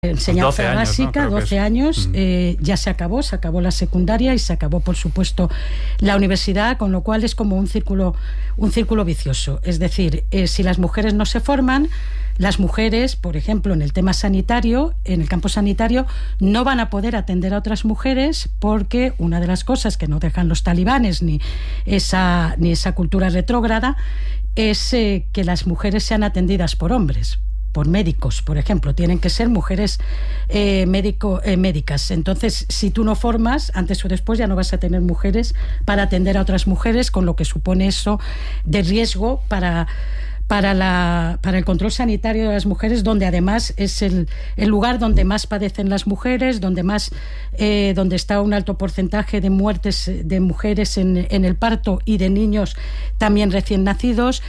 enseñanza 12 años, básica, ¿no? 12 años, ya se acabó la secundaria y se acabó, por supuesto, la universidad, con lo cual es como un círculo vicioso. Es decir, si las mujeres no se forman, las mujeres, por ejemplo, en el tema sanitario, en el campo sanitario, no van a poder atender a otras mujeres porque una de las cosas que no dejan los talibanes ni esa cultura retrógrada es que las mujeres sean atendidas por hombres, por médicos, por ejemplo. Tienen que ser mujeres médicas. Entonces, si tú no formas, antes o después ya no vas a tener mujeres para atender a otras mujeres, con lo que supone eso de riesgo para el control sanitario de las mujeres, donde además es el lugar donde más padecen las mujeres, donde está un alto porcentaje de muertes de mujeres en el parto y de niños también recién nacidos.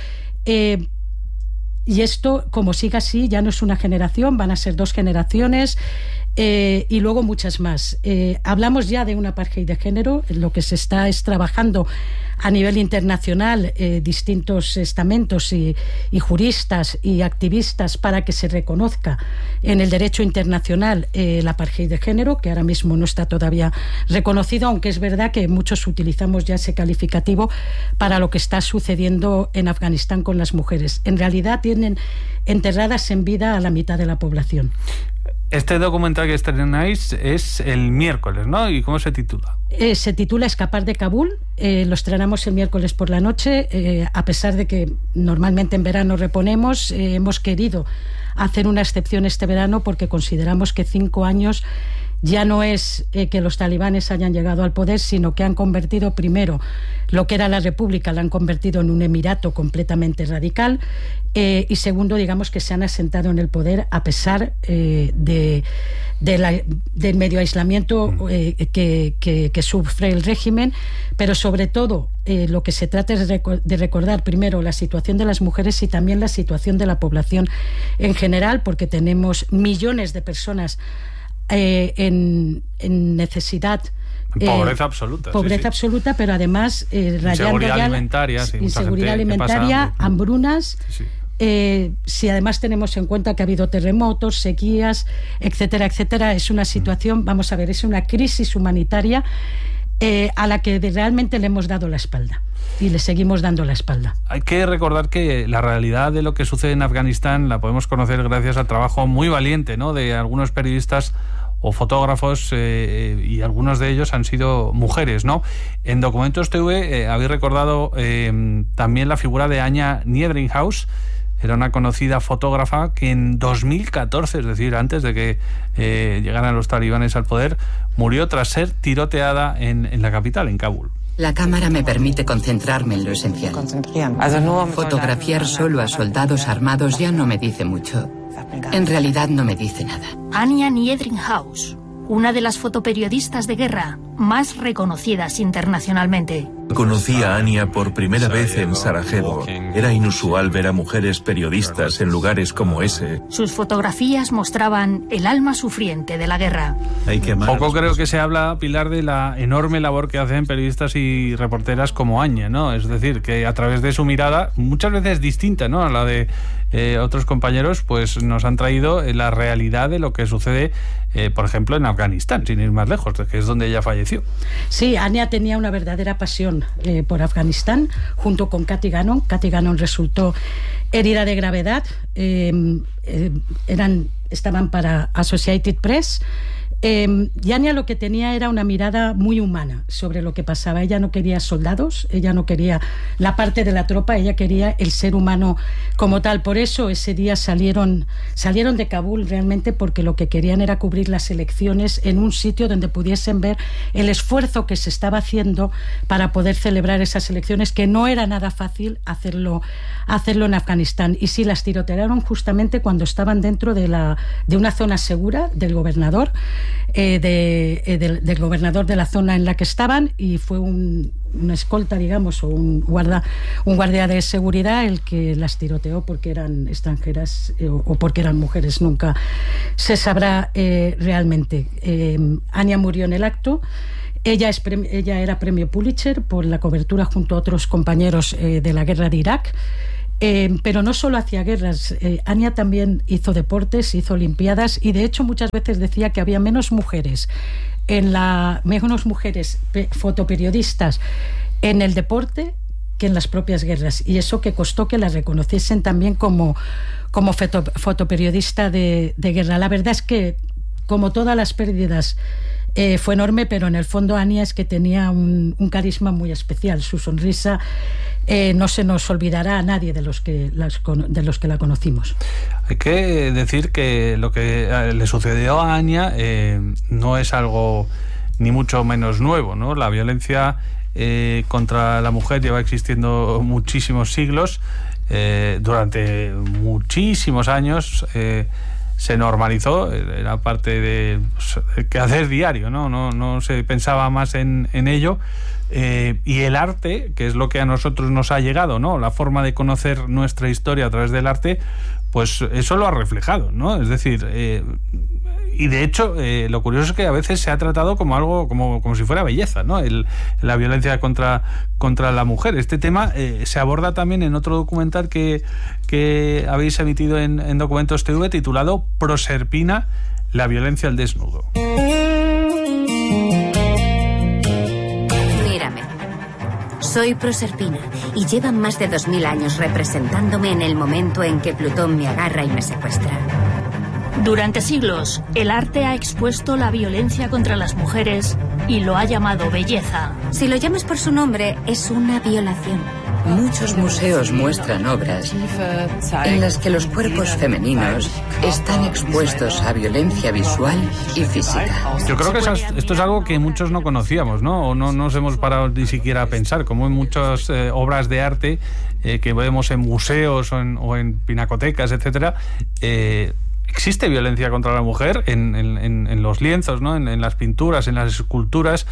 Y esto, como siga así, ya no es una generación, van a ser 2 generaciones y luego muchas más. Hablamos ya de una apartheid de género. Lo que se está es trabajando a nivel internacional, distintos estamentos y juristas y activistas para que se reconozca en el derecho internacional la apartheid de género, que ahora mismo no está todavía reconocido, aunque es verdad que muchos utilizamos ya ese calificativo para lo que está sucediendo en Afganistán con las mujeres. En realidad tienen enterradas en vida a la mitad de la población. Este documental que estrenáis es el miércoles, ¿no? ¿Y cómo se titula? Se titula Escapar de Kabul. Lo estrenamos el miércoles por la noche. A pesar de que normalmente en verano reponemos, hemos querido hacer una excepción este verano porque consideramos que 5 años ya no es que los talibanes hayan llegado al poder, sino que han convertido primero lo que era la república, la han convertido en un emirato completamente radical, y segundo, digamos que se han asentado en el poder a pesar del medio aislamiento que sufre el régimen, pero sobre todo lo que se trata es de recordar primero la situación de las mujeres y también la situación de la población en general, porque tenemos millones de personas en necesidad, pobreza absoluta. Pobreza absoluta, pero además rayando inseguridad alimentaria, inseguridad alimentaria, hambrunas. Si además tenemos en cuenta que ha habido terremotos, sequías, etcétera, etcétera, es una situación, vamos a ver, es una crisis humanitaria a la que realmente le hemos dado la espalda. Y le seguimos dando la espalda. Hay que recordar que la realidad de lo que sucede en Afganistán la podemos conocer gracias al trabajo muy valiente, ¿no?, de algunos periodistas o fotógrafos, y algunos de ellos han sido mujeres, ¿no? En Documentos TV habéis recordado también la figura de Anya Niedringhaus. Era una conocida fotógrafa que en 2014, es decir, antes de que llegaran los talibanes al poder, murió tras ser tiroteada en la capital, en Kabul. La cámara me permite concentrarme en lo esencial. Fotografiar solo a soldados armados ya no me dice mucho. En realidad no me dice nada. Anya Niedringhaus, una de las fotoperiodistas de guerra más reconocidas internacionalmente. Conocí a Anya por primera vez en Sarajevo. Era inusual ver a mujeres periodistas en lugares como ese. Sus fotografías mostraban el alma sufriente de la guerra. Poco creo que se habla, Pilar, de la enorme labor que hacen periodistas y reporteras como Anya, ¿no? Es decir, que a través de su mirada, muchas veces distinta, ¿no?, a la de otros compañeros, pues nos han traído la realidad de lo que sucede, por ejemplo, en Afganistán, sin ir más lejos, que es donde ella falleció. Sí, Anya tenía una verdadera pasión por Afganistán, junto con Cathy Gannon. Cathy Gannon resultó herida de gravedad. Estaban para Associated Press. Y Anya lo que tenía era una mirada muy humana sobre lo que pasaba. Ella no quería soldados, ella no quería la parte de la tropa, ella quería el ser humano como tal. Por eso ese día salieron de Kabul realmente, porque lo que querían era cubrir las elecciones en un sitio donde pudiesen ver el esfuerzo que se estaba haciendo para poder celebrar esas elecciones, que no era nada fácil hacerlo en Afganistán. Y sí, las tirotearon justamente cuando estaban dentro de una zona segura del gobernador, del gobernador de la zona en la que estaban, y fue una escolta, digamos, o un guardia de seguridad el que las tiroteó porque eran extranjeras o porque eran mujeres. Nunca se sabrá realmente. Anya murió en el acto. Ella era premio Pulitzer por la cobertura junto a otros compañeros de la guerra de Irak. Pero no solo hacía guerras, Ania también hizo deportes, hizo olimpiadas, y de hecho muchas veces decía que había menos mujeres fotoperiodistas en el deporte que en las propias guerras, y eso que costó que la reconociesen también como fotoperiodista de guerra. La verdad es que, como todas las pérdidas, fue enorme, pero en el fondo Ania es que tenía un carisma muy especial. Su sonrisa no se nos olvidará a nadie de los que la conocimos. Hay que decir que lo que le sucedió a Ania no es algo ni mucho menos nuevo, ¿no? La violencia contra la mujer lleva existiendo muchísimos siglos. Durante muchísimos años se normalizó, era parte de quehacer diario, no se pensaba más en ello. Y el arte, que es lo que a nosotros nos ha llegado, ¿no? La forma de conocer nuestra historia a través del arte, pues eso lo ha reflejado, ¿no? Es decir, y de hecho lo curioso es que a veces se ha tratado como algo como si fuera belleza, ¿no? La violencia contra la mujer. Este tema se aborda también en otro documental que habéis emitido en Documentos TV, titulado Proserpina, la violencia al desnudo. Soy Proserpina y llevan más de 2000 años representándome en el momento en que Plutón me agarra y me secuestra. Durante siglos, el arte ha expuesto la violencia contra las mujeres y lo ha llamado belleza. Si lo llamas por su nombre, es una violación. Muchos museos muestran obras en las que los cuerpos femeninos están expuestos a violencia visual y física. Yo creo que esto es algo que muchos no conocíamos, ¿no? O no nos hemos parado ni siquiera a pensar, como en muchas obras de arte que vemos en museos o en pinacotecas, etcétera. Existe violencia contra la mujer en los lienzos, ¿no? En las pinturas, en las esculturas,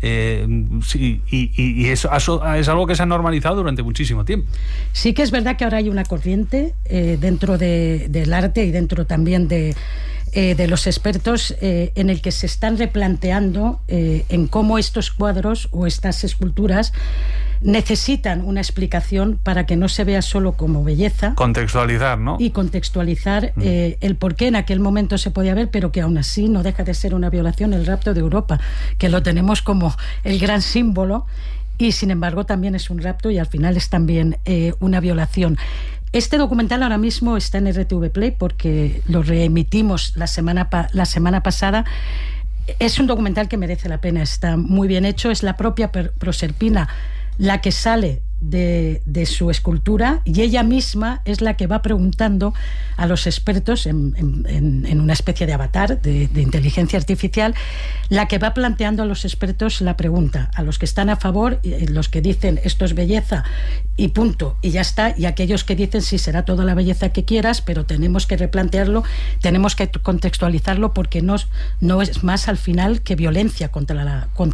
y eso es algo que se ha normalizado durante muchísimo tiempo. Sí que es verdad que ahora hay una corriente dentro del arte y dentro también de los expertos en el que se están replanteando en cómo estos cuadros o estas esculturas necesitan una explicación para que no se vea solo como belleza. Contextualizar, ¿no? Y contextualizar el por qué en aquel momento se podía ver, pero que aún así no deja de ser una violación, el rapto de Europa, que lo tenemos como el gran símbolo, y sin embargo también es un rapto y al final es también una violación. Este documental ahora mismo está en RTV Play porque lo reemitimos la semana pasada. Es un documental que merece la pena, está muy bien hecho. Es la propia Proserpina la que sale de su escultura, y ella misma es la que va preguntando a los expertos en una especie de avatar de inteligencia artificial, la que va planteando a los expertos la pregunta, a los que están a favor, los que dicen esto es belleza y punto, y ya está, y aquellos que dicen sí, será toda la belleza que quieras, pero tenemos que replantearlo, tenemos que contextualizarlo, porque no es más al final que violencia contra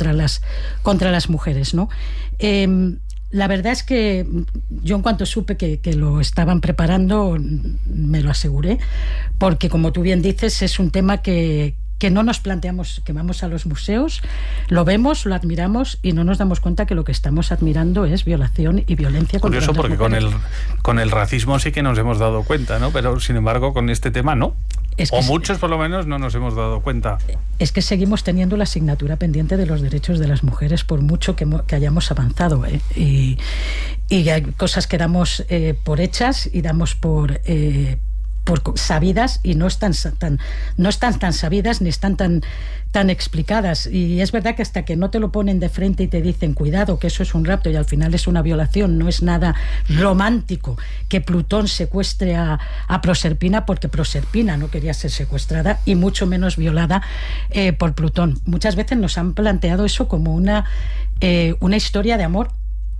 las mujeres, ¿no? La verdad es que yo, en cuanto supe que lo estaban preparando, me lo aseguré, porque como tú bien dices, es un tema que no nos planteamos, que vamos a los museos, lo vemos, lo admiramos y no nos damos cuenta que lo que estamos admirando es violación y violencia contra las mujeres. Curioso, porque con el racismo sí que nos hemos dado cuenta, ¿no? Pero sin embargo con este tema no. O muchos por lo menos no nos hemos dado cuenta. Es que seguimos teniendo la asignatura pendiente de los derechos de las mujeres, por mucho que hayamos avanzado, y hay cosas que damos por hechas y damos por sabidas, y no están tan sabidas ni están tan explicadas. Y es verdad que hasta que no te lo ponen de frente y te dicen cuidado, que eso es un rapto y al final es una violación, no es nada romántico que Plutón secuestre a Proserpina, porque Proserpina no quería ser secuestrada y mucho menos violada por Plutón. Muchas veces nos han planteado eso como una historia de amor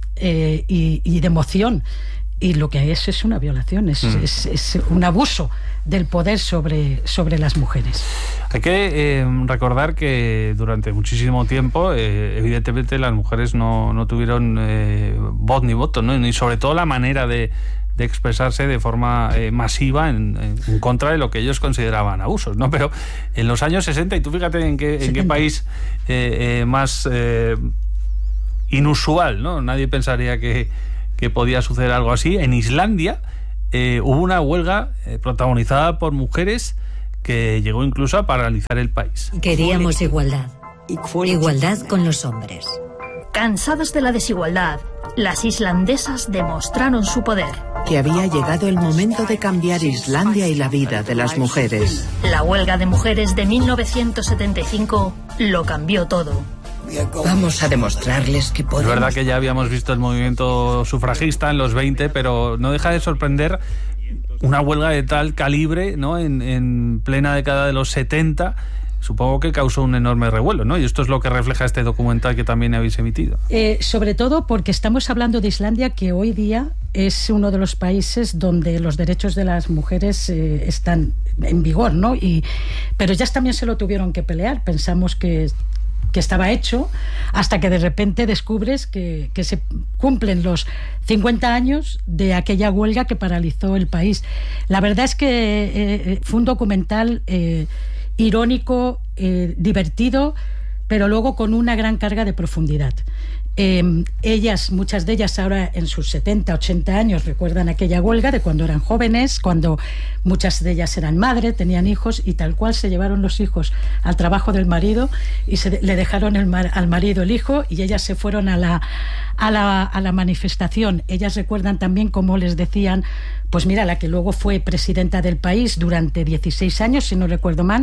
y de emoción, y lo que es una violación, es un abuso del poder sobre las mujeres. Hay que recordar que durante muchísimo tiempo, evidentemente, las mujeres no tuvieron voz ni voto, ¿no? Ni sobre todo la manera de expresarse de forma masiva en contra de lo que ellos consideraban abusos, ¿no? Pero en los años 60, y tú fíjate en qué país más inusual, ¿no? Nadie pensaría que que podía suceder algo así. En Islandia hubo una huelga protagonizada por mujeres que llegó incluso a paralizar el país. Queríamos igualdad. Igualdad con los hombres. Cansadas de la desigualdad, las islandesas demostraron su poder. Que había llegado el momento de cambiar Islandia y la vida de las mujeres. La huelga de mujeres de 1975 lo cambió todo. Vamos a demostrarles que podemos... Es verdad que ya habíamos visto el movimiento sufragista en los 20, pero no deja de sorprender una huelga de tal calibre, ¿no? En plena década de los 70, supongo que causó un enorme revuelo, ¿no? Y esto es lo que refleja este documental que también habéis emitido. Sobre todo porque estamos hablando de Islandia, que hoy día es uno de los países donde los derechos de las mujeres están en vigor, ¿no? Pero ellas también se lo tuvieron que pelear. Pensamos que estaba hecho, hasta que de repente descubres que se cumplen los 50 años de aquella huelga que paralizó el país. La verdad es que fue un documental irónico, divertido, pero luego con una gran carga de profundidad. Muchas de ellas ahora en sus 70, 80 años recuerdan aquella huelga de cuando eran jóvenes, cuando muchas de ellas eran madres, tenían hijos y tal cual se llevaron los hijos al trabajo del marido y le dejaron al marido el hijo y ellas se fueron a la manifestación. Ellas recuerdan también cómo les decían, pues mira, la que luego fue presidenta del país durante 16 años, si no recuerdo mal,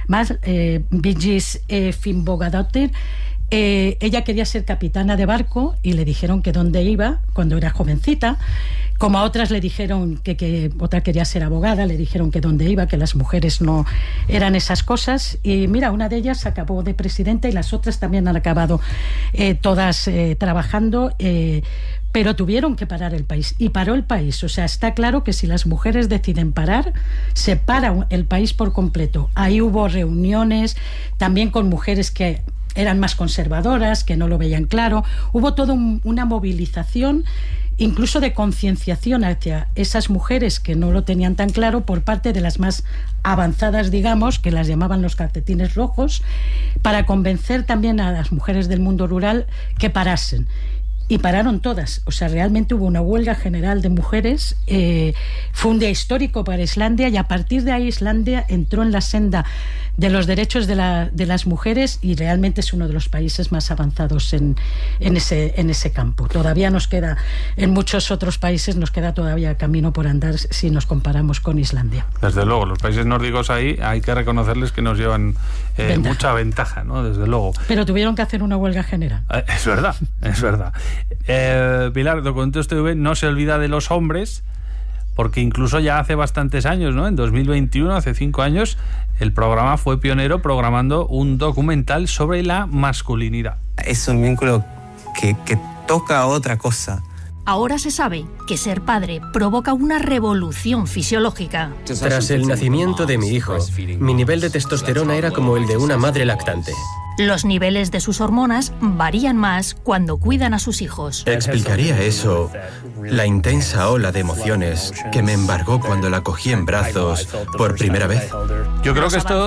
Vigdís Finnbogadóttir. Ella quería ser capitana de barco y le dijeron que dónde iba cuando era jovencita, como a otras le dijeron que otra quería ser abogada, le dijeron que dónde iba, que las mujeres no eran esas cosas, y mira, una de ellas acabó de presidenta y las otras también han acabado todas trabajando, pero tuvieron que parar el país, y paró el país. O sea, está claro que si las mujeres deciden parar, se para el país por completo. Ahí hubo reuniones también con mujeres que eran más conservadoras, que no lo veían claro. Hubo toda una movilización, incluso de concienciación hacia esas mujeres que no lo tenían tan claro por parte de las más avanzadas, digamos, que las llamaban los calcetines rojos, para convencer también a las mujeres del mundo rural que parasen. Y pararon todas. O sea, realmente hubo una huelga general de mujeres. Fue un día histórico para Islandia, y a partir de ahí Islandia entró en la senda de los derechos de las mujeres, y realmente es uno de los países más avanzados en ese campo. Todavía nos queda, en muchos otros países nos queda todavía camino por andar si nos comparamos con Islandia. Desde luego, los países nórdicos ahí hay que reconocerles que nos llevan mucha ventaja, ¿no? Desde luego. Pero tuvieron que hacer una huelga general. Es verdad, es verdad. Pilar, Documentos TV no se olvida de los hombres, porque incluso ya hace bastantes años, ¿no? En 2021, hace 5 años, el programa fue pionero programando un documental sobre la masculinidad. Es un vínculo que toca otra cosa. Ahora se sabe que ser padre provoca una revolución fisiológica. Tras el nacimiento de mi hijo, mi nivel de testosterona era como el de una madre lactante. Los niveles de sus hormonas varían más cuando cuidan a sus hijos. ¿Explicaría eso la intensa ola de emociones que me embargó cuando la cogí en brazos por primera vez? Yo creo que esto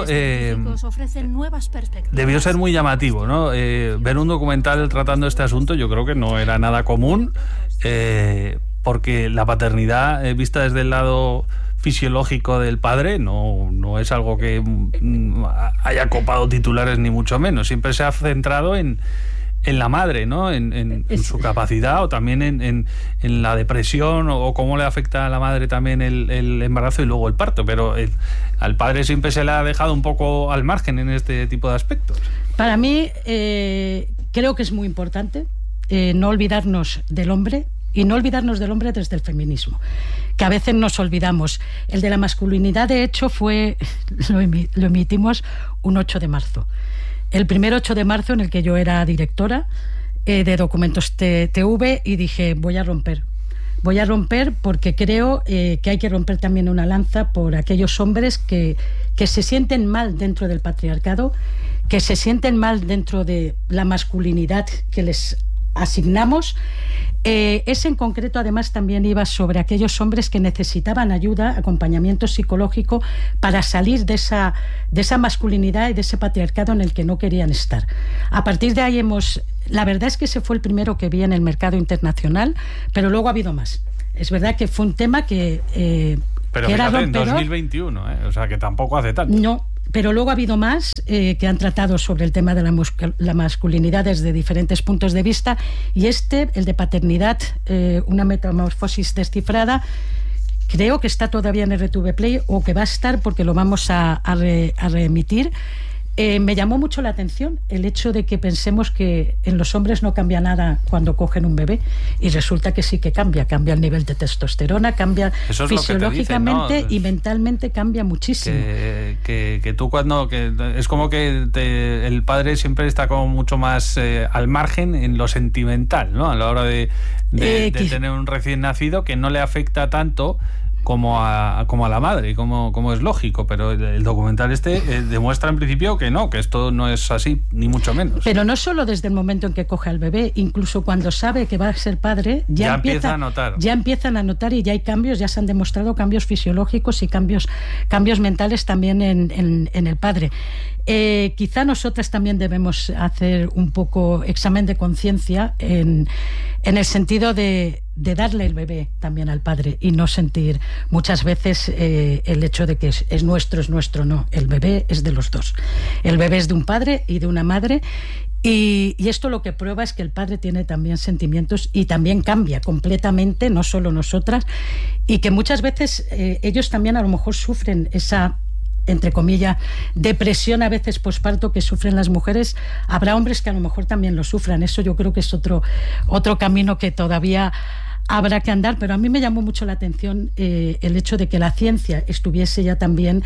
debió ser muy llamativo, ¿no? Ver un documental tratando este asunto, yo creo que no era nada común, porque la paternidad vista desde el lado fisiológico del padre no es algo que haya copado titulares ni mucho menos. Siempre se ha centrado en la madre, ¿no? En su capacidad, o también en la depresión, o cómo le afecta a la madre también el embarazo y luego el parto, pero al padre siempre se le ha dejado un poco al margen en este tipo de aspectos. Para mí creo que es muy importante no olvidarnos del hombre, y no olvidarnos del hombre desde el feminismo, que a veces nos olvidamos. El de la masculinidad, de hecho, lo emitimos un 8 de marzo. El primer 8 de marzo en el que yo era directora de Documentos TV, y dije, voy a romper porque creo que hay que romper también una lanza por aquellos hombres que se sienten mal dentro del patriarcado, que se sienten mal dentro de la masculinidad que les asignamos. Ese en concreto además también iba sobre aquellos hombres que necesitaban ayuda, acompañamiento psicológico para salir de esa masculinidad y de ese patriarcado en el que no querían estar. A partir de ahí hemos La verdad es que ese fue el primero que vi en el mercado internacional, pero luego ha habido más. Es verdad que fue un tema que pero que fíjate, era rompedor. en 2021, o sea que tampoco hace tanto. No, pero luego ha habido más que han tratado sobre el tema de la masculinidad desde diferentes puntos de vista, y el de paternidad, una metamorfosis descifrada, creo que está todavía en RTV Play, o que va a estar porque lo vamos a reemitir. Me llamó mucho la atención el hecho de que pensemos que en los hombres no cambia nada cuando cogen un bebé, y resulta que sí que cambia el nivel de testosterona, cambia fisiológicamente, dicen, ¿no? Y mentalmente cambia muchísimo. Que tú es como que el padre siempre está como mucho más al margen en lo sentimental, ¿no? A la hora de tener un recién nacido, que no le afecta tanto como a la madre, como es lógico, pero el documental demuestra en principio que no, que esto no es así, ni mucho menos. Pero no solo desde el momento en que coge al bebé, incluso cuando sabe que va a ser padre, ya empieza a notar. Ya empiezan a notar, y ya hay cambios, ya se han demostrado cambios fisiológicos y cambios mentales también en el padre. Quizá nosotras también debemos hacer un poco examen de conciencia en el sentido de darle el bebé también al padre, y no sentir muchas veces el hecho de que es nuestro, no. El bebé es de los dos. El bebé es de un padre y de una madre, y esto lo que prueba es que el padre tiene también sentimientos y también cambia completamente, no solo nosotras, y que muchas veces ellos también a lo mejor sufren esa, entre comillas, depresión a veces posparto que sufren las mujeres. Habrá hombres que a lo mejor también lo sufran. Eso yo creo que es otro camino que todavía habrá que andar, pero a mí me llamó mucho la atención el hecho de que la ciencia estuviese ya también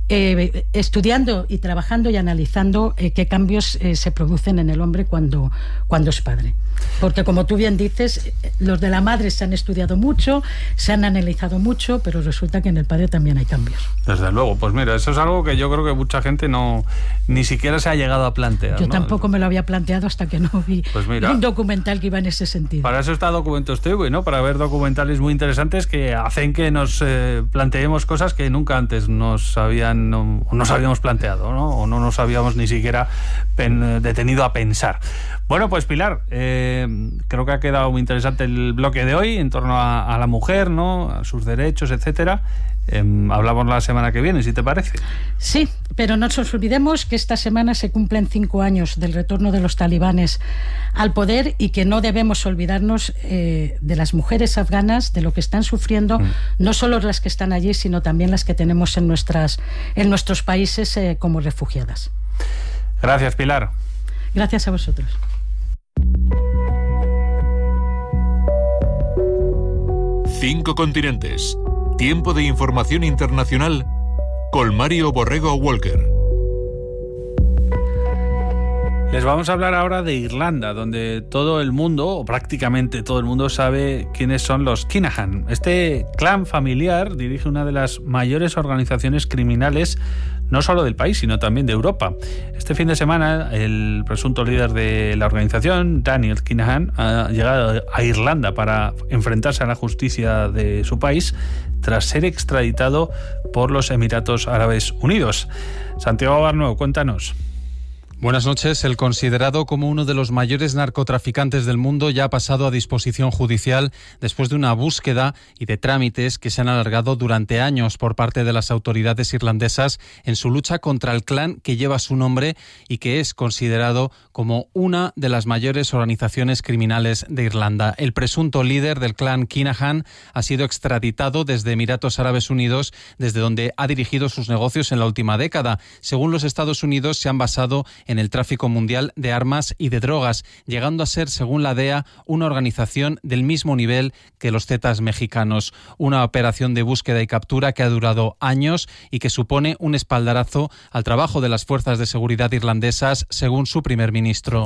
estudiando y trabajando y analizando qué cambios se producen en el hombre cuando es padre. Porque, como tú bien dices, los de la madre se han estudiado mucho, se han analizado mucho, pero resulta que en el padre también hay cambios. Desde luego. Pues mira, eso es algo que yo creo que mucha gente ni siquiera se ha llegado a plantear. Yo tampoco me lo había planteado hasta que no vi un documental que iba en ese sentido. Para eso está Documentos TV, ¿no? Para ver documentales muy interesantes que hacen que nos planteemos cosas que nunca antes nos habíamos planteado, ¿no? O no nos habíamos ni siquiera detenido a pensar. Bueno, pues Pilar, creo que ha quedado muy interesante el bloque de hoy en torno a la mujer, ¿no? A sus derechos, etcétera. Hablamos la semana que viene, si te parece. Sí, pero no nos olvidemos que esta semana se cumplen 5 años del retorno de los talibanes al poder, y que no debemos olvidarnos de las mujeres afganas, de lo que están sufriendo, no solo las que están allí, sino también las que tenemos en nuestros países como refugiadas. Gracias, Pilar. Gracias a vosotros. Cinco continentes. Tiempo de información internacional con Mario Borrego Walker. Les vamos a hablar ahora de Irlanda, donde todo el mundo, o prácticamente todo el mundo, sabe quiénes son los Kinahan. Este clan familiar dirige una de las mayores organizaciones criminales, no solo del país, sino también de Europa. Este fin de semana, el presunto líder de la organización, Daniel Kinahan, ha llegado a Irlanda para enfrentarse a la justicia de su país tras ser extraditado por los Emiratos Árabes Unidos. Santiago Barnuevo, cuéntanos. Buenas noches. El considerado como uno de los mayores narcotraficantes del mundo ya ha pasado a disposición judicial después de una búsqueda y de trámites que se han alargado durante años por parte de las autoridades irlandesas en su lucha contra el clan que lleva su nombre y que es considerado como una de las mayores organizaciones criminales de Irlanda. El presunto líder del clan Kinahan ha sido extraditado desde Emiratos Árabes Unidos, desde donde ha dirigido sus negocios en la última década. Según los Estados Unidos, se han basado en el tráfico mundial de armas y de drogas, llegando a ser, según la DEA, una organización del mismo nivel que los Zetas mexicanos. Una operación de búsqueda y captura que ha durado años y que supone un espaldarazo al trabajo de las fuerzas de seguridad irlandesas, según su primer ministro.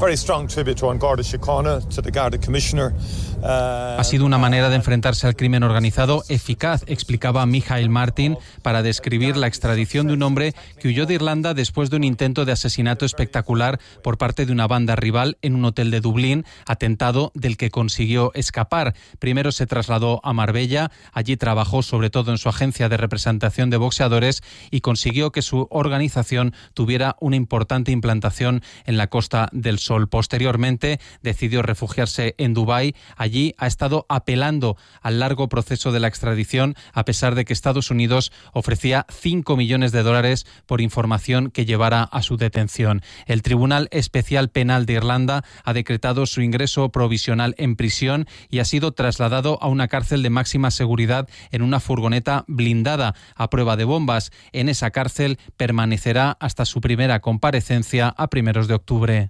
Ha sido una manera de enfrentarse al crimen organizado eficaz, explicaba Michael Martin, para describir la extradición de un hombre que huyó de Irlanda después de un intento de asesinato espectacular espectacular por parte de una banda rival en un hotel de Dublín, atentado del que consiguió escapar. Primero se trasladó a Marbella, allí trabajó sobre todo en su agencia de representación de boxeadores y consiguió que su organización tuviera una importante implantación en la Costa del Sol. Posteriormente decidió refugiarse en Dubái. Allí ha estado apelando al largo proceso de la extradición, a pesar de que Estados Unidos ofrecía $5 millones por información que llevara a su detención. El Tribunal Especial Penal de Irlanda ha decretado su ingreso provisional en prisión y ha sido trasladado a una cárcel de máxima seguridad en una furgoneta blindada a prueba de bombas. En esa cárcel permanecerá hasta su primera comparecencia a primeros de octubre.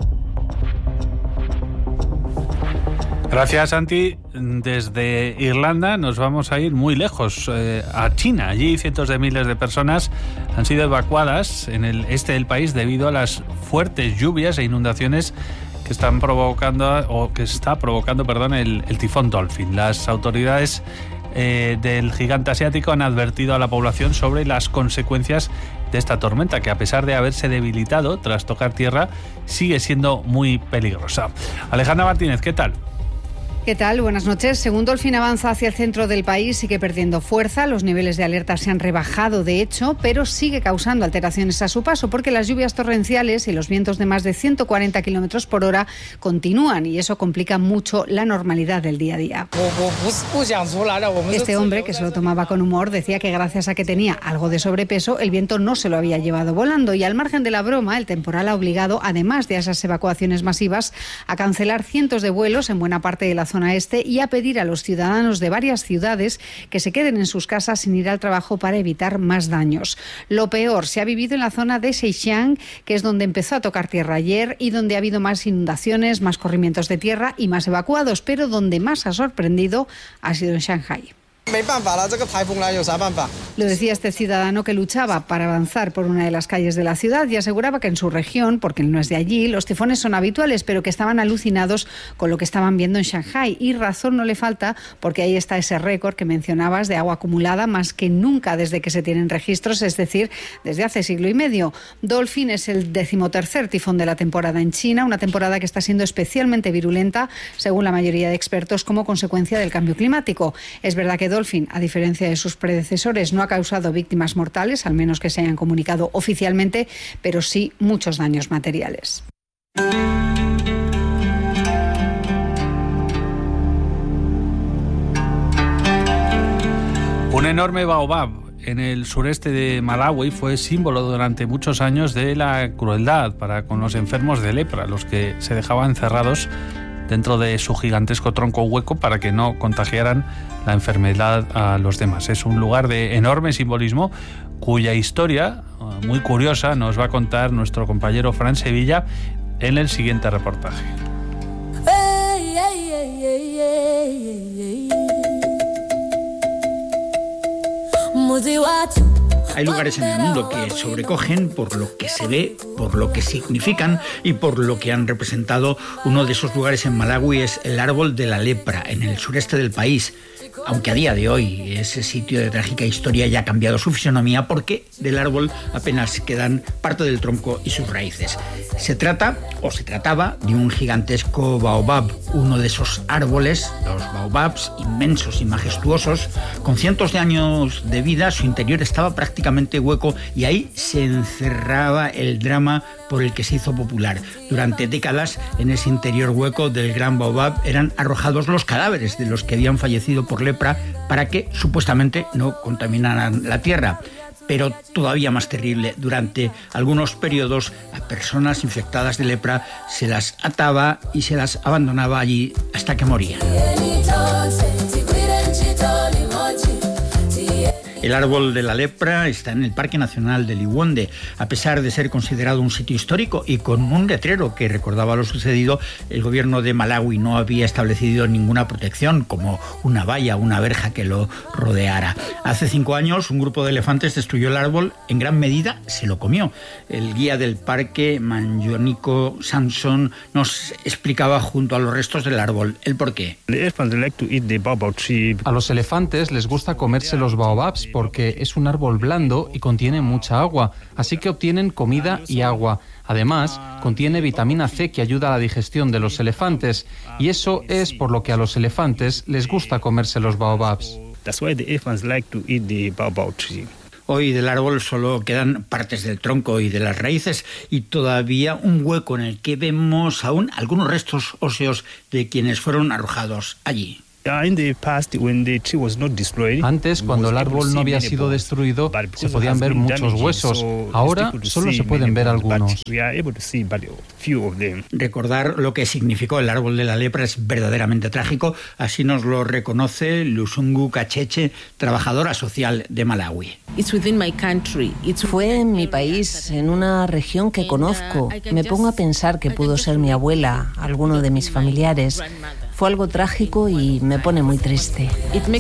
Gracias, Santi. Desde Irlanda nos vamos a ir muy lejos, a China. Allí cientos de miles de personas han sido evacuadas en el este del país debido a las fuertes lluvias e inundaciones que está provocando el tifón Dolphin. Las autoridades del gigante asiático han advertido a la población sobre las consecuencias de esta tormenta, que a pesar de haberse debilitado tras tocar tierra, sigue siendo muy peligrosa. Alejandra Martínez, ¿qué tal? ¿Qué tal? Buenas noches. Según Dolphin avanza hacia el centro del país, sigue perdiendo fuerza. Los niveles de alerta se han rebajado, de hecho, pero sigue causando alteraciones a su paso porque las lluvias torrenciales y los vientos de más de 140 kilómetros por hora continúan y eso complica mucho la normalidad del día a día. Este hombre, que se lo tomaba con humor, decía que gracias a que tenía algo de sobrepeso, el viento no se lo había llevado volando y al margen de la broma, el temporal ha obligado, además de esas evacuaciones masivas, a cancelar cientos de vuelos en buena parte de la zona este y a pedir a los ciudadanos de varias ciudades que se queden en sus casas sin ir al trabajo para evitar más daños. Lo peor se ha vivido en la zona de Zhejiang, que es donde empezó a tocar tierra ayer y donde ha habido más inundaciones, más corrimientos de tierra y más evacuados, pero donde más ha sorprendido ha sido en Shanghái. Lo decía este ciudadano que luchaba para avanzar por una de las calles de la ciudad y aseguraba que en su región, porque él no es de allí, los tifones son habituales, pero que estaban alucinados con lo que estaban viendo en Shanghái. Y razón no le falta, porque ahí está ese récord que mencionabas de agua acumulada más que nunca desde que se tienen registros, es decir, desde hace siglo y medio. Dolphin es el 13º tifón de la temporada en China, una temporada que está siendo especialmente virulenta, según la mayoría de expertos, como consecuencia del cambio climático. Es verdad que Dolphin, a diferencia de sus predecesores, no ha causado víctimas mortales, al menos que se hayan comunicado oficialmente, pero sí muchos daños materiales. Un enorme baobab en el sureste de Malawi fue símbolo durante muchos años de la crueldad para con los enfermos de lepra, los que se dejaban encerrados dentro de su gigantesco tronco hueco para que no contagiaran la enfermedad a los demás. Es un lugar de enorme simbolismo cuya historia, muy curiosa, nos va a contar nuestro compañero Fran Sevilla en el siguiente reportaje. Hay lugares en el mundo que sobrecogen por lo que se ve, por lo que significan y por lo que han representado. Uno de esos lugares en Malawi es el árbol de la lepra, en el sureste del país. Aunque a día de hoy ese sitio de trágica historia ya ha cambiado su fisonomía porque del árbol apenas quedan parte del tronco y sus raíces. Se trata, o se trataba, de un gigantesco baobab, uno de esos árboles, los baobabs inmensos y majestuosos, con cientos de años de vida. Su interior estaba prácticamente hueco y ahí se encerraba el drama por el que se hizo popular. Durante décadas, en ese interior hueco del gran baobab eran arrojados los cadáveres de los que habían fallecido por lepra para que supuestamente no contaminaran la tierra. Pero todavía más terrible, durante algunos periodos a personas infectadas de lepra se las ataba y se las abandonaba allí hasta que morían. El árbol de la lepra está en el Parque Nacional de Liwonde. A pesar de ser considerado un sitio histórico y con un letrero que recordaba lo sucedido, el gobierno de Malawi no había establecido ninguna protección, como una valla, una verja que lo rodeara. Hace 5 años, un grupo de elefantes destruyó el árbol, en gran medida se lo comió. El guía del parque, Manjoniko Samson, nos explicaba junto a los restos del árbol el porqué. A los elefantes les gusta comerse los baobabs porque es un árbol blando y contiene mucha agua, así que obtienen comida y agua. Además, contiene vitamina C que ayuda a la digestión de los elefantes, y eso es por lo que a los elefantes les gusta comerse los baobabs. Hoy del árbol solo quedan partes del tronco y de las raíces y todavía un hueco en el que vemos aún algunos restos óseos de quienes fueron arrojados allí. Antes, cuando el árbol no había sido destruido, se podían ver muchos huesos. Ahora solo se pueden ver algunos. Recordar lo que significó el árbol de la lepra es verdaderamente trágico. Así nos lo reconoce Lusungu Kacheche, trabajadora social de Malawi. Fue en mi país, en una región que conozco. Me pongo a pensar que pudo ser mi abuela, alguno de mis familiares. Fue algo trágico y me pone muy triste.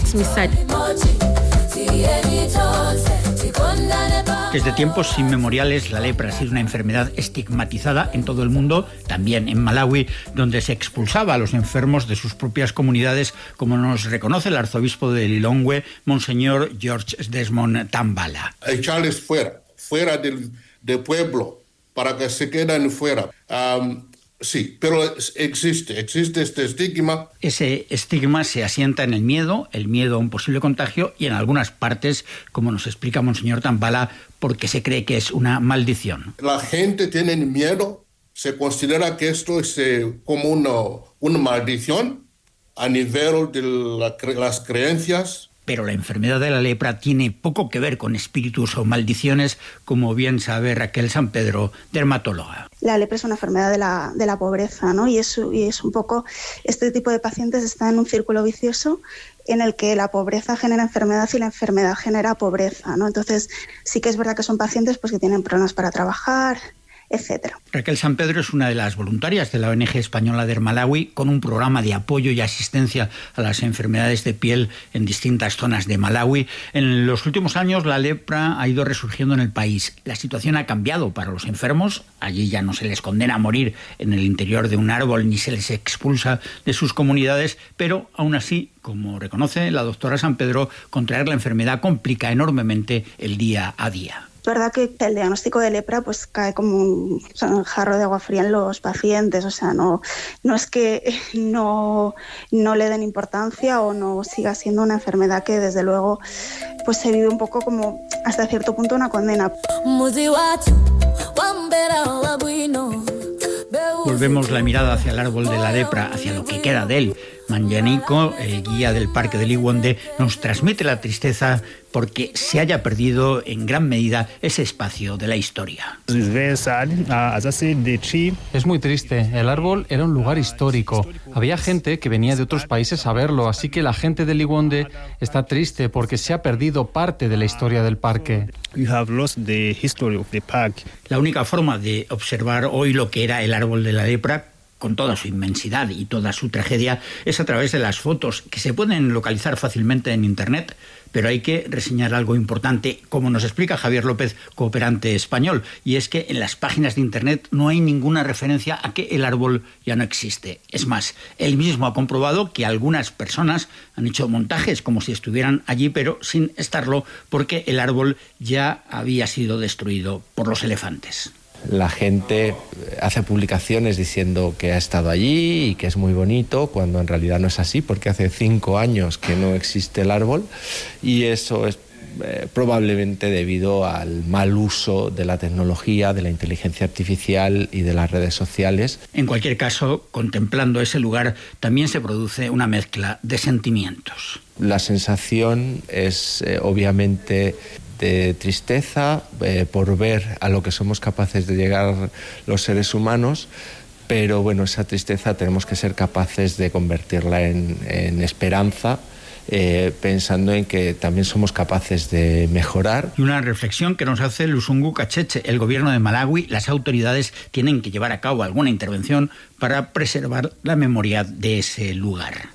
Desde tiempos inmemoriales la lepra ha sido una enfermedad estigmatizada en todo el mundo, también en Malawi, donde se expulsaba a los enfermos de sus propias comunidades, como nos reconoce el arzobispo de Lilongwe, Monseñor George Desmond Tambala. Echarles fuera del pueblo, para que se queden fuera. Sí, pero existe este estigma. Ese estigma se asienta en el miedo a un posible contagio y en algunas partes, como nos explica Monseñor Tambala, porque se cree que es una maldición. La gente tiene miedo, se considera que esto es como una maldición a nivel de las creencias. Pero la enfermedad de la lepra tiene poco que ver con espíritus o maldiciones, como bien sabe Raquel San Pedro, dermatóloga. La lepra es una enfermedad de la pobreza, ¿no? Y es un poco, este tipo de pacientes están en un círculo vicioso en el que la pobreza genera enfermedad y la enfermedad genera pobreza, ¿no? Entonces sí que es verdad que son pacientes pues, que tienen problemas para trabajar, etcétera. Raquel San Pedro es una de las voluntarias de la ONG española de Malawi, con un programa de apoyo y asistencia a las enfermedades de piel en distintas zonas de Malawi. En los últimos años la lepra ha ido resurgiendo en el país. La situación ha cambiado para los enfermos. Allí ya no se les condena a morir en el interior de un árbol ni se les expulsa de sus comunidades, pero aún así, como reconoce la doctora San Pedro, contraer la enfermedad complica enormemente el día a día. Es verdad que el diagnóstico de lepra pues cae como un jarro de agua fría en los pacientes, o sea, no es que no le den importancia o no siga siendo una enfermedad que desde luego pues se vive un poco como hasta cierto punto una condena. Volvemos la mirada hacia el árbol de la lepra, hacia lo que queda de él. Manjaniko, el guía del parque de Liwonde, nos transmite la tristeza porque se haya perdido en gran medida ese espacio de la historia. Es muy triste. El árbol era un lugar histórico. Había gente que venía de otros países a verlo, así que la gente de Liwonde está triste porque se ha perdido parte de la historia del parque. La única forma de observar hoy lo que era el árbol de la lepra, con toda su inmensidad y toda su tragedia, es a través de las fotos que se pueden localizar fácilmente en Internet, pero hay que reseñar algo importante, como nos explica Javier López, cooperante español, y es que en las páginas de Internet no hay ninguna referencia a que el árbol ya no existe. Es más, él mismo ha comprobado que algunas personas han hecho montajes como si estuvieran allí, pero sin estarlo, porque el árbol ya había sido destruido por los elefantes. La gente hace publicaciones diciendo que ha estado allí y que es muy bonito, cuando en realidad no es así, porque hace 5 años que no existe el árbol, y eso es probablemente debido al mal uso de la tecnología, de la inteligencia artificial y de las redes sociales. En cualquier caso, contemplando ese lugar, también se produce una mezcla de sentimientos. La sensación es obviamente de tristeza por ver a lo que somos capaces de llegar los seres humanos, pero bueno, esa tristeza tenemos que ser capaces de convertirla en esperanza, pensando en que también somos capaces de mejorar. Y una reflexión que nos hace Lusungu Kacheche: el gobierno de Malawi, las autoridades tienen que llevar a cabo alguna intervención para preservar la memoria de ese lugar.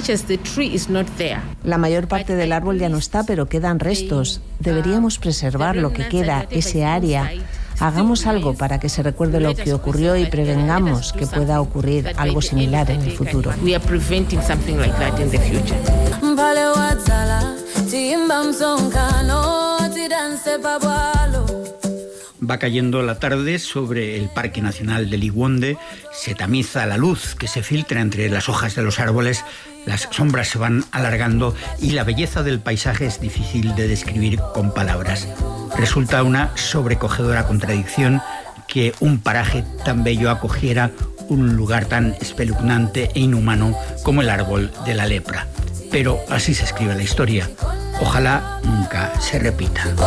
La mayor parte del árbol ya no está, pero quedan restos. Deberíamos preservar lo que queda, ese área. Hagamos algo para que se recuerde lo que ocurrió y prevengamos que pueda ocurrir algo similar en el futuro. Va cayendo la tarde sobre el Parque Nacional de Liwonde, se tamiza la luz que se filtra entre las hojas de los árboles, las sombras se van alargando y la belleza del paisaje es difícil de describir con palabras. Resulta una sobrecogedora contradicción que un paraje tan bello acogiera un lugar tan espeluznante e inhumano como el árbol de la lepra. Pero así se escribe la historia. Ojalá nunca se repita.